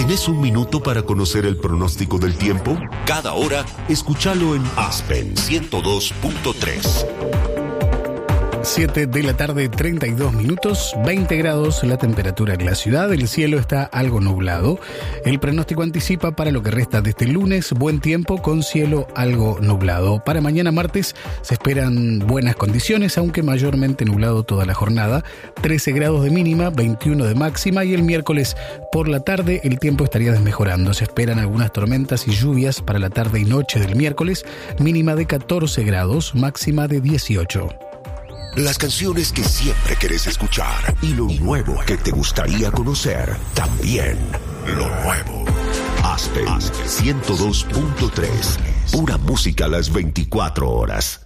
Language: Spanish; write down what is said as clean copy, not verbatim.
¿Tenés un minuto para conocer el pronóstico del tiempo? Cada hora, escúchalo en Aspen 102.3. 7 de la tarde, 32 minutos, 20 grados la temperatura en la ciudad. El cielo está algo nublado. El pronóstico anticipa para lo que resta de este lunes buen tiempo con cielo algo nublado. Para mañana martes se esperan buenas condiciones, aunque mayormente nublado toda la jornada. 13 grados de mínima, 21 de máxima, y el miércoles por la tarde el tiempo estaría desmejorando. Se esperan algunas tormentas y lluvias para la tarde y noche del miércoles, mínima de 14 grados, máxima de 18. Las canciones que siempre querés escuchar y lo nuevo que te gustaría conocer. También lo nuevo. Aspen 102.3. Pura música a las 24 horas.